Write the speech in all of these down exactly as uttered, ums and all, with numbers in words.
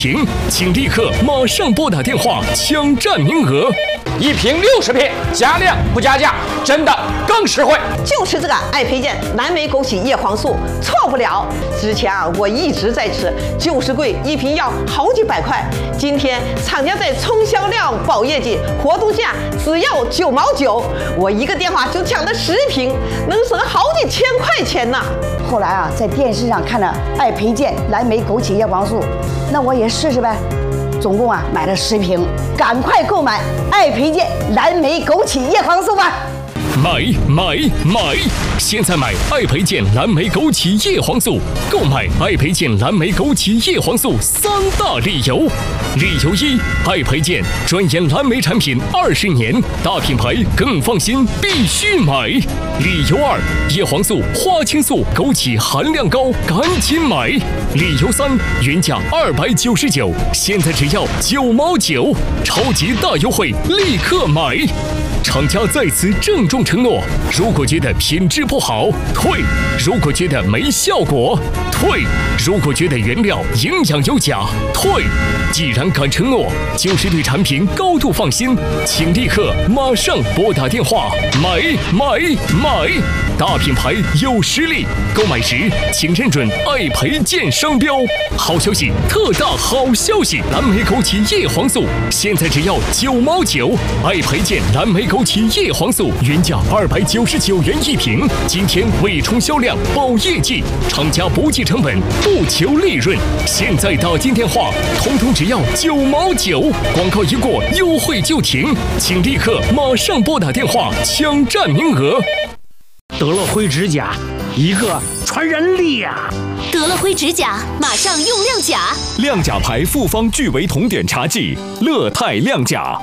停，请立刻马上拨打电话抢占名额。 一瓶六十片，加量不加价，真的更实惠。 就是这个爱培健蓝莓枸杞叶黄素，错不了。之前啊，我一直在吃，就是贵，一瓶要好几百块。今天厂家在冲销量保业绩，活动价只要九毛九，我一个电话就抢了十瓶，能省好几千块钱呢。 后来啊，在电视上看了爱培健蓝莓枸杞叶黄素，那我也试试呗。总共啊买了十瓶，赶快购买爱培健蓝莓枸杞叶黄素吧！ 买买买！现在买爱培健蓝莓枸杞叶黄素，购买爱培健蓝莓枸杞叶黄素三大理由。理由一：爱培健专研蓝莓产品二十年，大品牌更放心，必须买。理由二：叶黄素、花青素、枸杞含量高，赶紧买。理由三：原价二百九十九，现在只要九毛九，超级大优惠，立刻买！厂家在此郑重承诺：如果觉得品质不好，退；如果觉得没效果，退；如果觉得原料营养有假，退。既然敢承诺，就是对产品高度放心，请立刻马上拨打电话买买买！大品牌有实力，购买时请认准爱培健商标。好消息，特大好消息！蓝莓枸杞叶黄素现在只要九毛九，爱培健蓝莓枸杞叶黄素原价二百九十九元一瓶，今天为冲销量保业绩，厂家不计成本，不求利润。现在打进电话，通通只要九毛九，广告一过，优惠就停，请立刻马上拨打电话抢占名额。 得了灰指甲，一个传染俩。 得了灰指甲，马上用亮甲。 亮甲牌复方聚维酮碘茶剂，乐泰亮甲。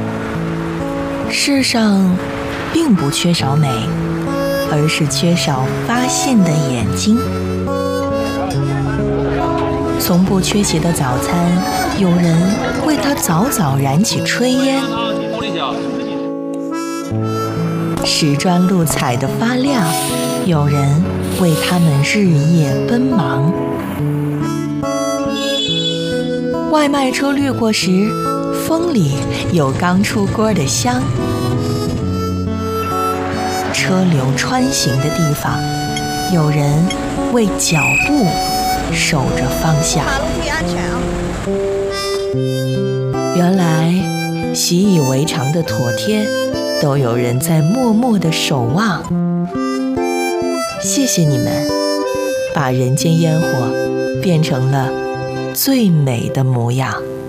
世上并不缺少美，而是缺少发现的眼睛。从不缺席的早餐，有人为它早早燃起炊烟。石砖路踩得发亮，有人为他们日夜奔忙。外卖车掠过时，风里有刚出锅的香。车流穿行的地方，有人为脚步守着方向。 马路注意安全啊！ 原来习以为常的妥帖，都有人在默默地守望。谢谢你们，把人间烟火变成了最美的模样。